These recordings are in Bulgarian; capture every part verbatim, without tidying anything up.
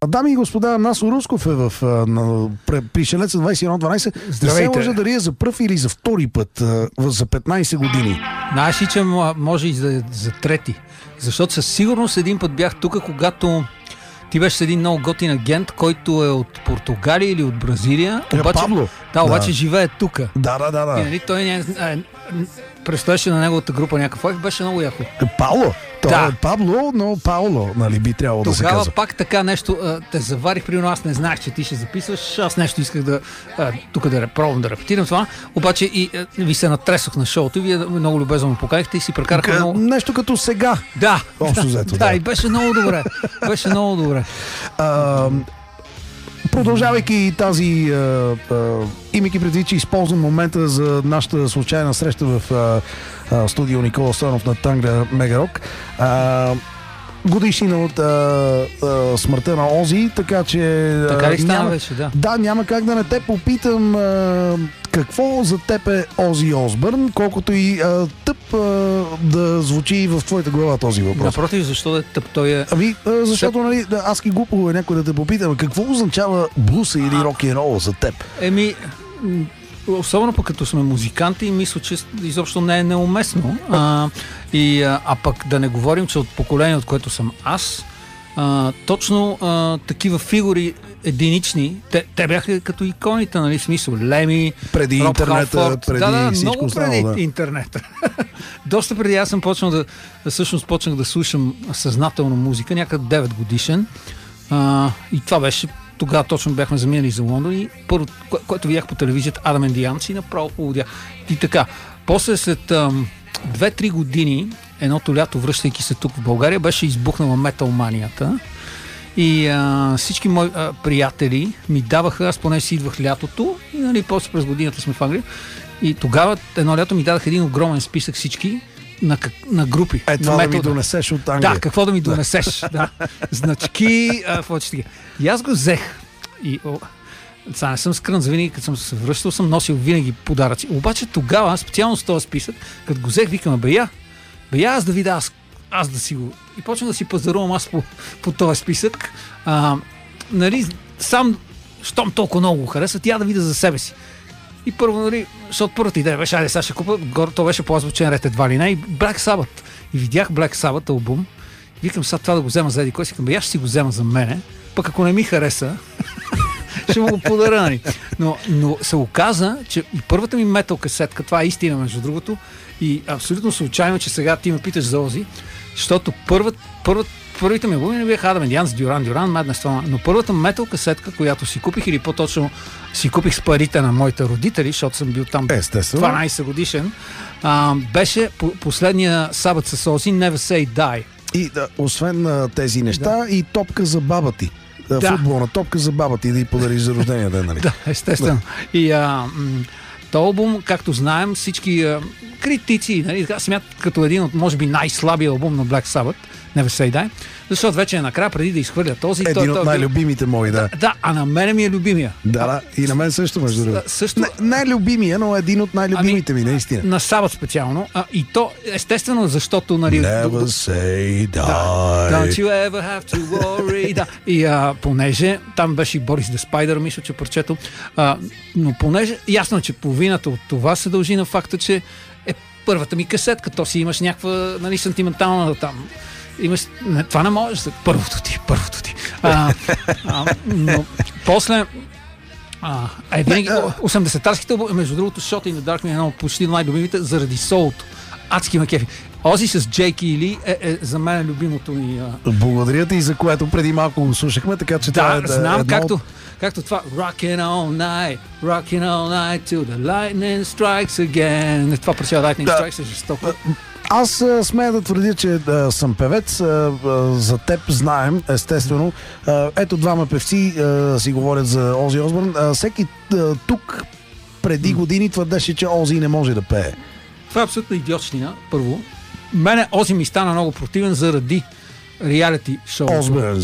Дами и господа, Насо Русков е в на, Пришелеца двайсет и едно дванайсет. Здравейте. Не се лъжа дали е за пръв или за втори път а, за петнайсет години. Знаеш ли, че може и за, за трети? Защото със сигурност един път бях тук, когато ти беше с един много готин агент, който е от Португалия или от Бразилия. Е, обаче, Пабло. Да, обаче Да. живее тук. Да, да, да. да. И, нали, той не, е, предстояше на неговата група някакъв лайф, беше много яко. Пауло. Той Да. е Пабло, но Пауло, нали, би трябвало да се Тогава казва. пак така нещо а, те заварих, примерно аз не знаех, че ти ще записваш, аз нещо исках да а, тук да пробвам да репетирам това, обаче и а, ви се натресох на шоуто и вие много любезно ме поканихте и си прекарахме К- много... Нещо като сега. Да, Общо да, взето, да, да. и беше много добре, беше много добре. А, продължавайки тази, а, а, имайки предвид, че използвам момента за нашата случайна среща в а, а, студио Никола Стоянов на Тангра Мегарок, а, годишнина от а, а, смъртта на Ози, така че... а, Така ли стана няма, вече, да. Да, няма как да не те попитам а, какво за теб е Ози Осбърн, колкото и а, тъп а, да звучи в твоята глава този въпрос. Напротив, защо да е тъп, той е... Ами, а, защото, нали, да, аз ки глупо е някой да те попитам, какво означава блуса или рок-н-рол за теб? Еми, м, особено пък като сме музиканти, мисля, че изобщо не е неуместно. А, и, а, а пък да не говорим, че от поколение, от което съм аз, а, точно а, такива фигури единични, те, те бяха като иконите, нали, в смисъл, Леми, Преди Роб интернета, Халфорд. преди да, да, всичко много останало, преди да. интернета. Доста преди аз съм почнал да, всъщност почнах да слушам съзнателно музика, някъде девет годишен. А, и това беше, тогава точно бяхме заминали за Лондон и първо, кое, което видях по телевизията, Адам and the Ants и направо поводях. И така, после след ам, две-три години, едното лято, връщайки се тук в България, беше избухнала металманията. И а, всички мои а, приятели ми даваха, аз поне си идвах лятото, и нали, после през годината сме в Англия. И тогава едно лято ми дадаха един огромен списък всички на, на групи. Е, това на да ми метал. донесеш от Англия. Да, какво да ми донесеш. Да. Значки, а, какво ще стига. И аз го взех. И, о, сега не съм скрън, за винаги, като съм се връщал, съм носил винаги подаръци. Обаче тогава, специално с този списък, като го взех, викам, бе я, бе я, аз да видя, аз, аз да си го... И почнах да си пазарувам аз по, по този списък. А, нали, сам, щом толкова много го харесва, тя да видя за себе си. И първо, нали, защото първата идея беше, айде сега ще купа, горе, то беше по-звучен ред едва ли не, и Black Sabbath. И видях Black Sabbath албум, викам сега това да го взема за еди кой си, бе, аз ще си го взема за мене, пък ако не ми хареса, ще му го подаря, нали. Но, но се оказа, че и първата ми метал касетка, това е истина между другото, и абсолютно случайно, че сега ти ме питаш за Ози, защото първат, първат, първите ми албуми не бяха Адам and the Ants, Дюран Дюран, Madness, това, но първата метал касетка, която си купих, или по-точно си купих с парите на моите родители, защото съм бил там Естествено. дванайсет годишен, а, беше по- последния Сабът с Ози, Never Say Die. И да, освен а, тези неща, Да. и топка за баба ти. Да. Да. Футболна топка за баба ти да й подариш за рождения ден, нали? Да, естествено. И а, м- този албум, както знаем, всички а, критици, нали, така, смятат като един от, може би, най-слабия албум на Black Sabbath, Never Say Die, защото вече е накрая, преди да изхвърля този... Един той, от той, най-любимите мои, да. Да, а на мене ми е любимия. Да, да, и на мен също, между другото. Също Не, най-любимия, но един от най-любимите ми, наистина. на Сабът специално. А, и то, естествено, защото... Нали, Never д- д- say да, die. Don't you ever have to worry. Да. И а, понеже там беше и Борис the Spider, мисля, че парчето. А, но понеже ясно, че половината от това се дължи на факта, че е първата ми касетка. То си имаш някаква, нали, сантиментална там. Имаш, не, това не можеш. Първото ти, първото ти. А, а, но после... А, е, винаги, осемдесетарските албуми, между другото, Shot in the Dark ми е едно от почти най-любимите заради солото. Адски ме кефи. Ози с Джейки и Ли е, е за мен любимото ми. А... Благодаря ти, за което преди малко го слушахме, така че това Да, е да, знам, едно както, от... както това Rockin' all night, rockin' all night till the lightning strikes again. Това причина Lightning Да. Strikes е жестоко. Аз а, смея да твърдя, че а, съм певец. А, а, за теб знаем, естествено. А, ето двама певци а, си говорят за Ози Осбърн. А, всеки а, тук преди години твърдеше, че Ози не може да пее. Това е абсолютно идиотщина, първо. Мене Ози ми стана много противен заради реалити шоу. Осбърнс.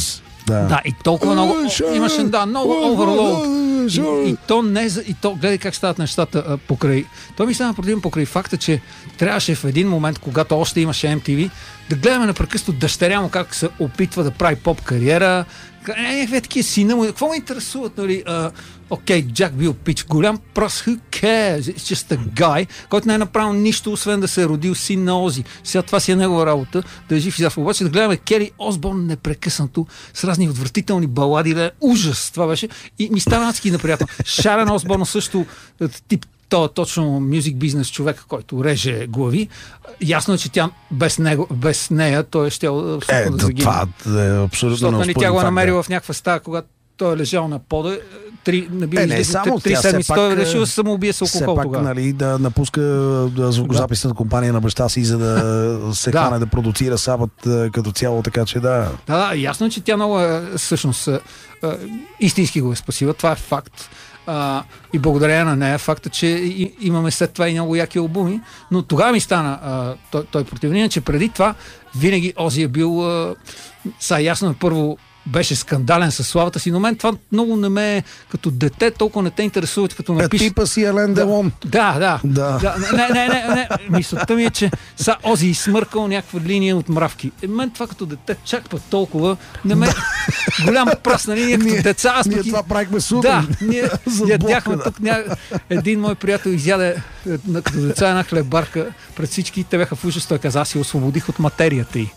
Да, да и толкова много Sure. имаше, да, много Sure. оверлоуд. Sure. И, и то не за- и то гледай как стават нещата а, покрай. Той ми стана противен покрай факта, че трябваше в един момент, когато още имаше Ем Ти Ви, да гледаме непрекъснато дъщеря му как се опитва да прави поп кариера. Някакви такива сина му. Какво ме интересуват, нали? а, Окей, Джак бил пич, голям пръс, who cares? It's just a guy, който не е направил нищо, освен да се е родил син на Ози. Сега това си е негова работа, да е жив и здрав. Обаче да гледаме Кели Осборн непрекъснато с разни отвратителни балади, да е ужас, това беше. И ми става адски неприятно. Шарен Осборн също тип той е точно мюзик бизнес човек, който реже глави. Ясно е, че тя без, него, без нея той ще Е, да загине. това е абсолютно Защото нали, тя го е факт, намерила да. в някаква стая, когато той е лежал на пода. Три, не бил Е, не, излизал, само три тя, все седмици. пак, Той е е, решил да се самоубие с Все алкохол пак, тогава. нали, да напуска да, звукозаписната компания на баща си, за да се Да. хване да продуцира Сабът е, като цяло, така че да. Да, да, ясно е, че тя много е, всъщност е, е, истински го е спасила. Това е факт. А, и благодарение на нея факта, че и, имаме след това и много яки албуми. Но тогава ми стана а, той, той противник, че преди това винаги Ози е бил а, са ясно е първо беше скандален със славата си, но мен това много не ме като дете толкова не те интересува, като Е, напише. типа си Елен Делон. Да, да. Да. да. Не, не, не, не. Мисълта ми е, че са Ози изсмъркал някаква линия от мравки. Е, мен това като дете чак път толкова не ме... Голям пръст, нали? Ние като Ние- деца... Аз Ние пък и- това правихме сутрин. Да, ние За ядяхме блока, да. тук. Ня... Един мой приятел изяде е, на- като деца една хлебарка пред всички. Те бяха в ужас. Той каза, аз си освободих от материята й.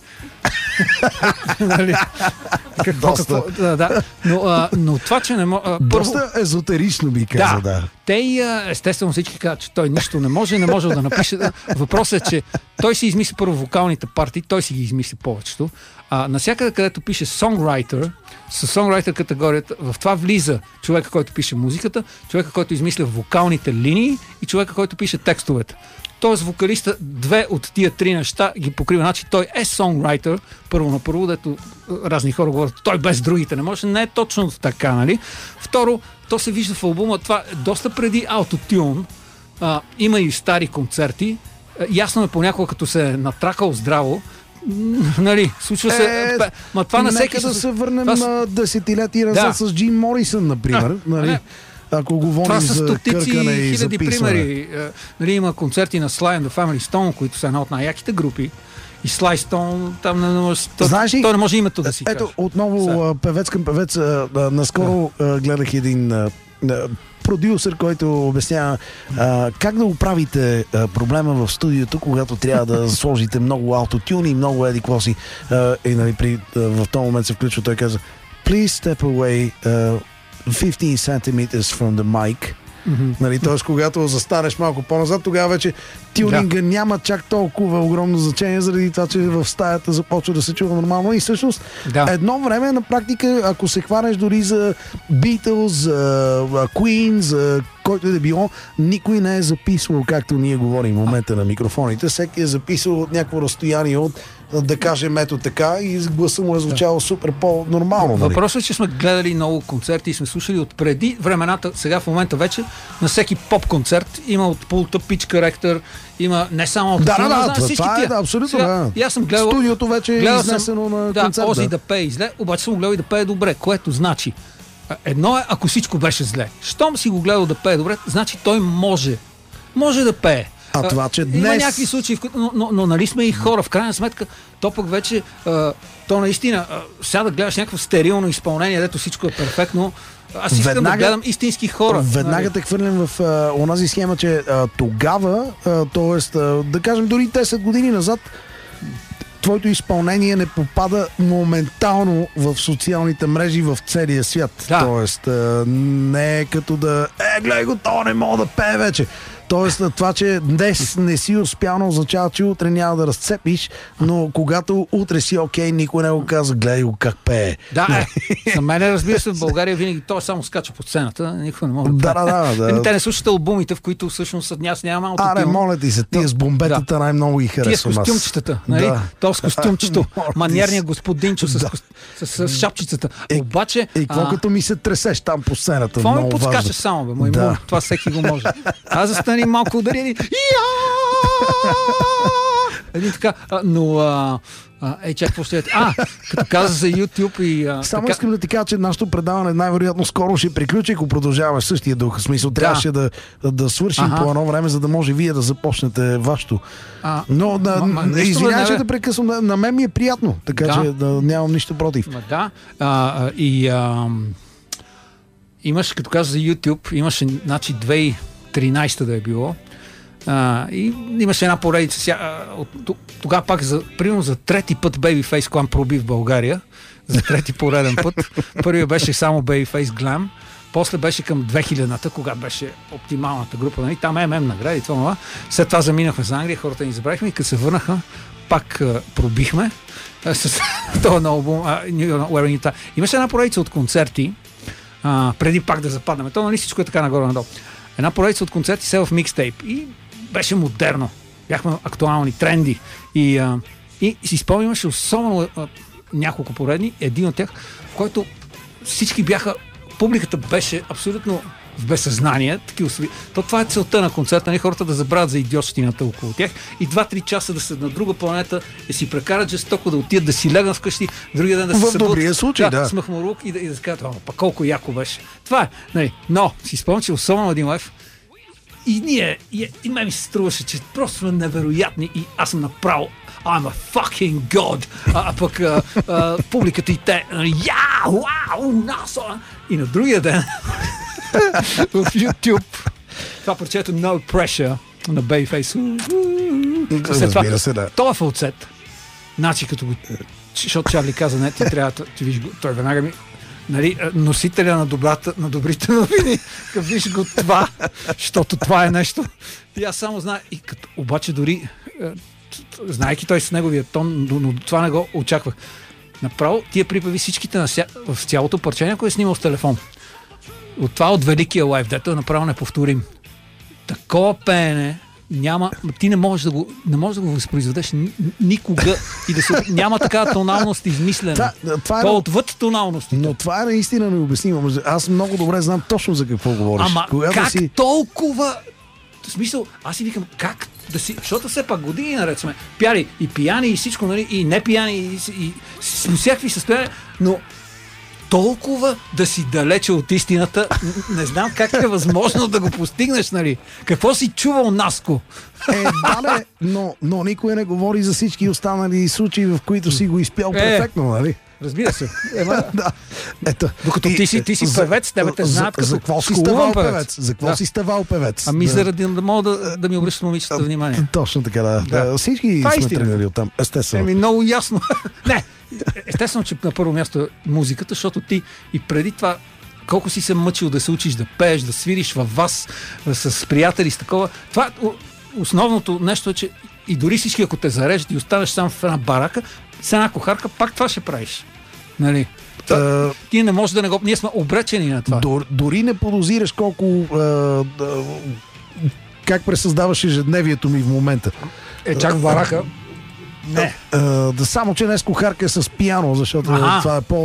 Нали? Какво, Доста. какво? Да, да. Но, а, но това, че не мога... Доста езотерично би каза, да. Да. Те и а, естествено всички казват, че той нищо не може, не може да напише. Въпросът е, че той си измисли първо вокалните партии, той си ги измисли повечето. А навсякъде, където пише songwriter, с songwriter категорията, в това влиза човека, който пише музиката, човека, който измисля вокалните линии и човека, който пише текстовете. Тоест вокалиста две от тия три неща ги покрива. Значи той е songwriter, първо на първо, дето разни хора говорят, той без другите не може. Не е точно така, нали? Второ, то се вижда в албума, това е доста преди Autotune. А, има и стари концерти. А, ясно е понякога, като се е натракал здраво, м, нали, случва се... Е, пе- ма това на всеки... Нека да с- се върнем това с- на десетилетия назад Да. с Джим Морисън, например. А, нали? не. Ако говорим Това са за стотици къркане и хиляди записване. примери. Е, нали, има концерти на Sly and the Family Stone, които са една от най-яките групи. И Sly Stone, там не може, той, Знаеш ли, той не може името да си Ето, каже. отново Сега. а, певец към певец. а, а, Наскоро а, гледах един а, а, продюсър, който обяснява а, как да оправите а, проблема в студиото, когато трябва да сложите много аутотюни и много еди какво си. А, и нали, при, а, в този момент се включва, той каза Please step away uh, fifteen centimeters from the mic. Мгм. Нали, т.е. когато застанеш малко по-назад, тогава вече тюнинга да. няма чак толкова огромно значение, заради това, че в стаята започва да се чува нормално. И всъщност Да. едно време на практика, ако се хванеш дори за Beatles, за Queen, за който и да било, никой не е записвал, както ние говорим в момента на микрофоните. Всеки е записал от някакво разстояние от, да кажем, ето така, и гласа му е звучало супер по-нормално. Нали? Въпросът е, че сме гледали много концерти и сме слушали от преди времената, сега в момента вече на всеки поп-концерт има от пулта pitch corrector, има не само Да, autotune, да, но да, знаеш това, всички това е тия. да, абсолютно. Сега, Да. и аз съм гледал, Студиото вече е гледал изнесено съм, на да, концерт. Ози Да. да пее зле, обаче съм го гледал и да пее добре, което значи а, едно е, ако всичко беше зле. Щом си го гледал да пее добре, значи той може. Може да пее. А това, че Има днес- някакви случаи, в които, но, но, но нали сме и хора. В крайна сметка, то пък вече, а, то наистина, а, сега да гледаш някакво стерилно изпълнение, дето всичко е перфектно. Аз искам Веднага- да гледам истински хора. Веднага нали? те хвърлям в а, онази схема, че а, тогава, а, т.е. а, да кажем дори десет години назад, твоето изпълнение не попада моментално в социалните мрежи в целия свят. Да. Тоест, а, не е като да е, гледай го, то не мога да пее вече. Тоест, това, че днес не си успял, не означава, че утре няма да разцепиш, но когато утре си окей, никой не го каза, гледай го как пее. Да, е. За мен, разбира се, в България винаги той само скача по сцената. Никой не може Да, пее. да, да, да. Еми, те не слушат албумите, в които всъщност аз нямам малко. Аре, моля ти се, тия с бомбетата най-много ги Тия с харесвам аз. костюмчетата, нали? Да. То с костюмчето, Моля ти маниерния се. господинчо с, Да. с, с, с шапчицата. Е, Обаче, И какво а, като ми се тресеш там по сцената? какво ми Много подскача важно. само, бе, мой Да. да. Това всеки го може. Аз застани малко ударени. Един така, а, но... А, а, ей, чак, какво ще е? А, като каза за YouTube и... А, Само така... искам да ти кажа, че нашето предаване най-вероятно скоро ще приключи, ако продължаваш същия дух. В смисъл, трябваше да, да, да свършим ага. по едно време, за да може вие да започнете вашето. А, Но, да, ма, ма, извинявай, че да прекъсвам, на, на мен ми е приятно, така да. че да, нямам нищо против. Ма, да, а, и а, имаш, като каза за YouTube, имаше, значи, две хиляди и тринадесета да е било, а, и имаше една поредица. Ся, от, тогава пак, за, примерно за трети път Babyface Clan проби в България, за трети пореден път. Първият беше само Babyface Glam, после беше към две хилядната, когато беше оптималната група, нали? Там ем ем награди, това, това. След това заминахме за Англия, хората ни забравихме и като се върнаха, пак а, пробихме а, с този албум. А, имаше една поредица от концерти, а, преди пак да западнем. То, нали, всичко е така нагоре-надолу. Една поредица от концерти се в микстейп и беше модерно. Бяхме актуални, тренди. И, а, и си спомнямаше особено а, няколко поредни, един от тях, в който всички бяха, публиката беше абсолютно в безсъзнание. Такива, то това е целта на концерта, не хората да забравят за идиотщината около тях и два-три часа да са на друга планета, да си прекарат жестоко, да отидат да си легнат вкъщи, другия ден да се събудят. В добрия случай, да. да. С махмурук и да, и да кажат, о, па колко яко беше. Това е. Не, но си спомням, че особено един лайф и ние, и, и ме ми се струваше, че просто сме невероятни и аз съм направо I'm a fucking god. А, а пък а, а, публиката и те, я, вау, насо. И на другия ден в YouTube това парчето No Pressure на Babyface. Разбира се, да. Това е фалцет. Значи като го... Защото Чарли каза, не, ти трябва да виж го. Той веднага ми... Нали, носителя на, добрата, на добрите новини. Като виж го това, защото това е нещо. И аз само знае. И като, обаче дори... Знаейки той с неговия тон, но, но това не го очаквах. Направо тия припеви всичките на ся... в цялото парче, някой е снимал с телефон. От това от великия лайф, дето е направо неповторим. Такова пеене няма, ти не можеш да го, не можеш да го възпроизведеш никога и да се, няма такава тоналност измислена. Да, това е, то отвъд тоналностите. Но това е наистина необяснимо. Аз много добре знам точно за какво говориш. Ама Кога как да си... толкова... В смисъл, аз си викам, как да си... Защото все пак години наред сме пяли и пияни и всичко, нали, и не пияни и, и, и с всякакви състояния, но толкова да си далече от истината, не знам как е възможно да го постигнеш, нали? Какво си чувал, Наско? Е, дале, но, но никой не говори за всички останали случаи, в които си го изпял е, перфектно, нали? Разбира се. Ема, да. Ето. Докато и, ти си, ти си за, певец, тебе те знаят като за какво си ставал певец. За какво да. си ставал певец? Ами да. заради да мога да, да ми обръщат момичета внимание. Точно така, да. да. Всички това сме тръгнали оттам, естествено. Еми, много ясно. Не, естествено, че на първо място е музиката, защото ти и преди това колко си се мъчил да се учиш да пееш, да свириш във вас с приятели, с такова. Това основното нещо е, че и дори всички, ако те зарежат и останеш сам в една барака, с една кухарка, пак това ще правиш. Нали? Та, uh, ти не можеш да не го... Ние сме обречени на това. Дор, дори не подозираш колко... Uh, uh, как пресъздаваш ежедневието ми в момента. Е, чак в барака. Не. Uh, да, само, че днес кухарка е с пиано, защото ага. това е по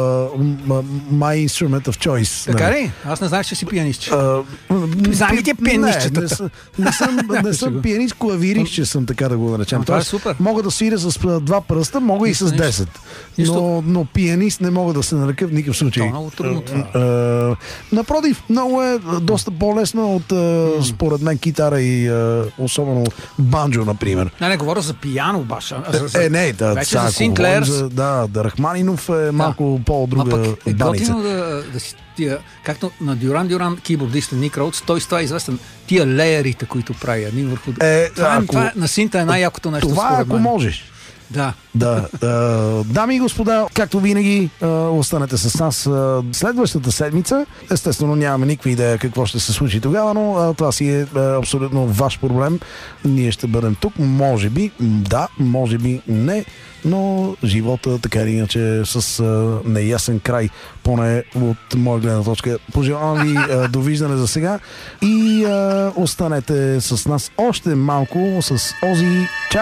uh, my instrument of choice. Така ли? Аз не знаех, че си пианистче. Uh, Знаем ли ти пианистчетата? Не, не, не съм, не съм пианист, клавирист, съм така да го наречем. А, това е супер. Мога да свиря с два пръста, мога и с десет. Но, но пианист не мога да се нарека в никакъв случай. Това е много трудно това. Uh, напротив, много е доста по-лесно от uh, според мен китара и uh, особено банджо, например. Не, не говоря за пиано, баша. Е, не, да, вече за Синклерс. Да, да, Рахманинов е малко да. по-друга баница. Е готино да, да си тия, както на Дюран Дюран, кибордиста Ник Роудс, той с това е известен. Тия леерите, които прави един върху... Е, това, ако, това на синта е най-якото нещо. Това ако можеш. Да. да. Дами и господа, както винаги, останете с нас следващата седмица. Естествено, нямаме никаква идея какво ще се случи тогава, но това си е абсолютно ваш проблем. Ние ще бъдем тук. Може би, да, може би не, но живота така или иначе с неясен край, поне от моя гледна точка. Пожелавам ви довиждане за сега и останете с нас още малко с Ози. Чао!